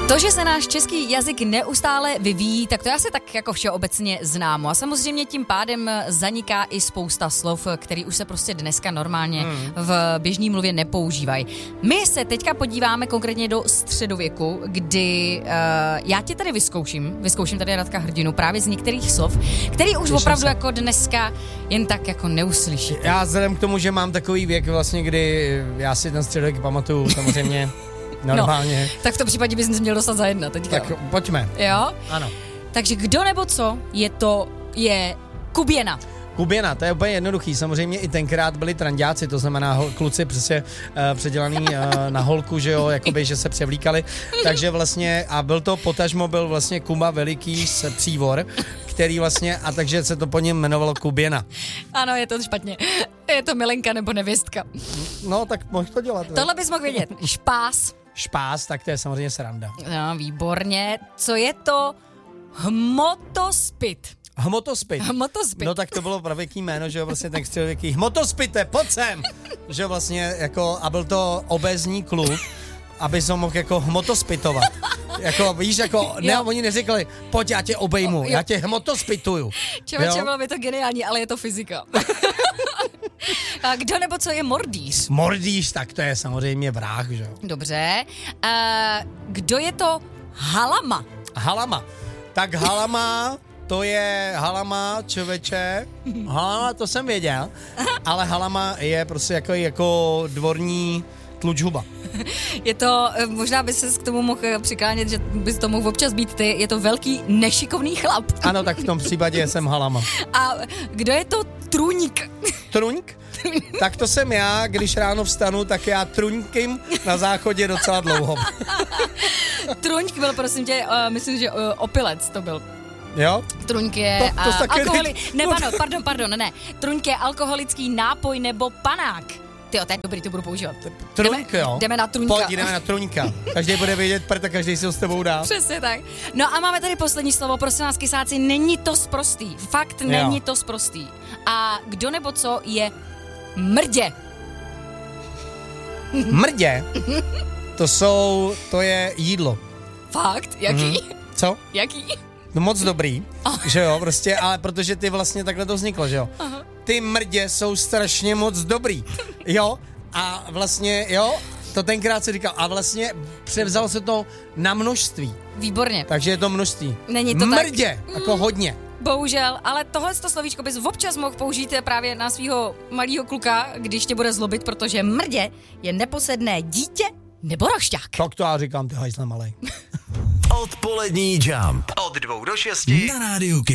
To, že se náš český jazyk neustále vyvíjí, tak to já si tak jako všeobecně znám. A samozřejmě tím pádem zaniká i spousta slov, který už se prostě dneska normálně v běžné mluvě nepoužívají. My se teďka podíváme konkrétně do středověku, kdy já tě tady vyzkouším tady Radka Hrdinu právě z některých slov, který už opravdu jako dneska jen tak jako neuslyšíte. Já vzhledem k tomu, že mám takový věk vlastně, kdy já si ten středověk pamatuju samozřejmě normálně. No, tak v tom případě bys měl dostat za jedna teďka. Tak pojďme. Jo? Ano. Takže kdo nebo co je kuběna. Kuběna, to je úplně jednoduchý. Samozřejmě i tenkrát byli tranďáci, to znamená kluci přesně předělaný na holku, že jo, jakoby, že se převlíkali. Takže vlastně, a potažmo byl vlastně Kuba veliký přívor, který vlastně, a takže se to po něm jmenovalo Kuběna. Ano, je to špatně. Je to milenka nebo nevěstka. No, tak mohl to dělat. Tohle bys mohl vědět. Špás. Špás, tak to je samozřejmě sranda. No, výborně. Co je to hmotospit? Hmotospit. No tak to bylo pravěký jméno, že jo, vlastně ten středověký. Hmotospite, pojď sem! Že jo, vlastně jako, a byl to obézní kluk, aby se mohl jako hmotospitovat. Jako, víš, jako, ne, oni neřekli, pojď, já tě obejmu, já tě hmotospituju. Člověče, bylo by to geniální, ale je to fyzika. A kdo nebo co je mordýř? Mordýř, tak to je samozřejmě vrah, že jo. Dobře. Kdo je to halama? Halama. Tak halama... To je halama, člověče. Halama, to jsem věděl. Ale halama je prostě jako dvorní tlučhuba. Je to, možná by ses k tomu mohl přiklánět, že bys to mohl občas být ty, je to velký nešikovný chlap. Ano, tak v tom případě jsem halama. A kdo je to trůňk? Trůňk? Tak to jsem já, když ráno vstanu, tak já truňkým na záchodě docela dlouho. Trůňk byl, prosím tě, myslím, že opilec to byl. Jo? Trůňk je Trůňk je alkoholický nápoj nebo panák. Tyjo, to je dobrý, to budu používat. Trůňk, jo. Jdeme na trůňka. Pojď, jdeme na trůňka. Každý bude vědět, protože každý si ho s tebou dá. Přesně tak. No a máme tady poslední slovo, prosím vás, kysáci, není to sprostý. Fakt není to sprostý. A kdo nebo co je mrdě? Mrdě? To je jídlo. Fakt? Jaký? Co? Jaký? No moc dobrý, že jo, prostě, ale protože ty vlastně takhle to vzniklo, že jo. Aha. Ty mrdě jsou strašně moc dobrý, jo, a vlastně, jo, to tenkrát si říkal, a vlastně převzal se to na množství. Výborně. Takže je to množství. Není to mrdě, tak? Jako hodně. Bohužel, ale tohle slovíčko bys občas mohl použít právě na svého malého kluka, když tě bude zlobit, protože mrdě je neposedné dítě nebo rošťák. Tak to já říkám, ty hajzle malej. Odpolední Jump. Od 2 do 6 na Rádiu Kid.